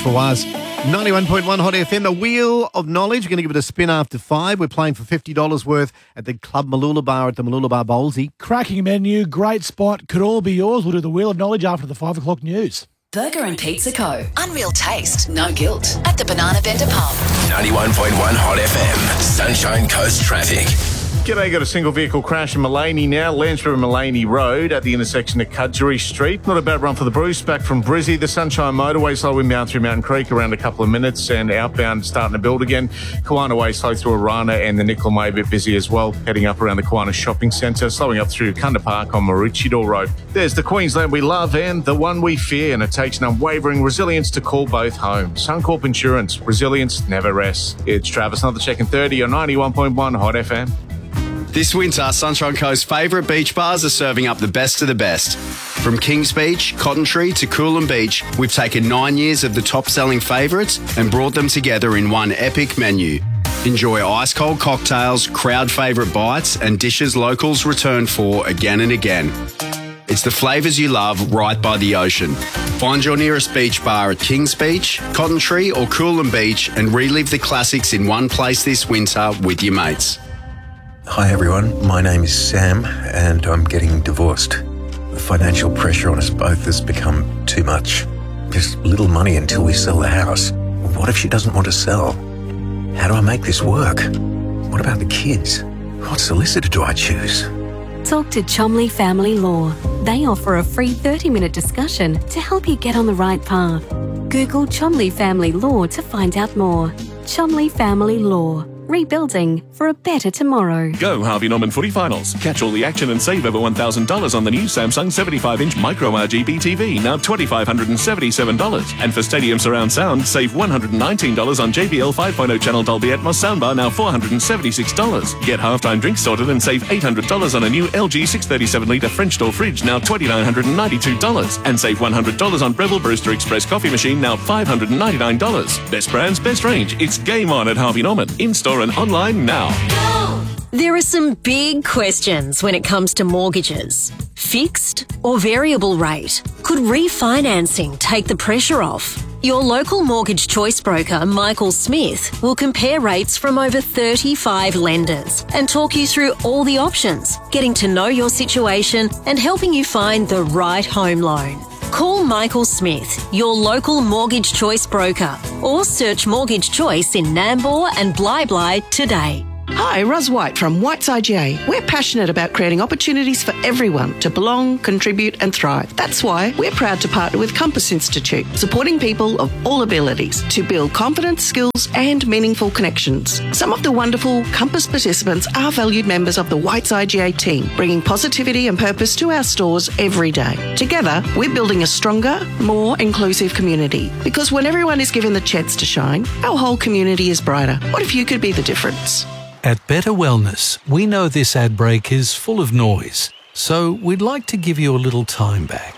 was. 91.1 Hot FM, the Wheel of Knowledge. We're going to give it a spin after 5. We're playing for $50 worth at the Club Mooloolaba at the Mooloolaba Bowlsy. Cracking menu, great spot, could all be yours. We'll do the Wheel of Knowledge after the 5 o'clock news. Burger and Pizza Co. Unreal taste, no guilt. At the Banana Bender Pub. 91.1 Hot FM. Sunshine Coast traffic. G'day, got a single vehicle crash in Maleny now. Lansbury and Maleny Road at the intersection of Cudgery Street. Not a bad run for the Bruce. Back from Brizzy, the Sunshine Motorway slow inbound through Mountain Creek around a couple of minutes, and outbound starting to build again. Kawana Way slow through Arana, and the Nicoll Way a bit busy as well, heading up around the Kawana Shopping Centre, slowing up through Kunda Park on Maroochydore Road. There's the Queensland we love and the one we fear, and it takes an unwavering resilience to call both home. Suncorp Insurance, resilience never rests. It's Travis, another check in 30 on 91.1 Hot FM. This winter, Sunshine Coast's favourite beach bars are serving up the best of the best. From Kings Beach, Cotton Tree to Coolum Beach, we've taken 9 years of the top-selling favourites and brought them together in one epic menu. Enjoy ice-cold cocktails, crowd favourite bites and dishes locals return for again and again. It's the flavours you love right by the ocean. Find your nearest beach bar at Kings Beach, Cotton Tree or Coolum Beach and relive the classics in one place this winter with your mates. Hi everyone, my name is Sam and I'm getting divorced. The financial pressure on us both has become too much. There's little money until we sell the house. What if she doesn't want to sell? How do I make this work? What about the kids? What solicitor do I choose? Talk to Chomley Family Law. They offer a free 30-minute discussion to help you get on the right path. Google Chomley Family Law to find out more. Chomley Family Law. Rebuilding for a better tomorrow. Go Harvey Norman footy finals. Catch all the action and save over $1,000 on the new Samsung 75-inch Micro RGB TV, now $2,577. And for stadium surround sound, save $119 on JBL 5.0 channel Dolby Atmos soundbar, now $476. Get halftime drinks sorted and save $800 on a new LG 637-litre French door fridge, now $2,992. And save $100 on Breville Brewster Express coffee machine, now $599. Best brands, best range. It's game on at Harvey Norman. In-store and online now. There are some big questions when it comes to mortgages. Fixed or variable rate? Could refinancing take the pressure off? Your local mortgage choice broker, Michael Smith, will compare rates from over 35 lenders and talk you through all the options, getting to know your situation and helping you find the right home loan. Call Michael Smith, your local mortgage choice broker, or search Mortgage Choice in Nambour and Bly today. Hi, Ros White from White's IGA. We're passionate about creating opportunities for everyone to belong, contribute and thrive. That's why we're proud to partner with Compass Institute, supporting people of all abilities to build confidence, skills and meaningful connections. Some of the wonderful Compass participants are valued members of the White's IGA team, bringing positivity and purpose to our stores every day. Together, we're building a stronger, more inclusive community. Because when everyone is given the chance to shine, our whole community is brighter. What if you could be the difference? At Better Wellness, we know this ad break is full of noise, so we'd like to give you a little time back.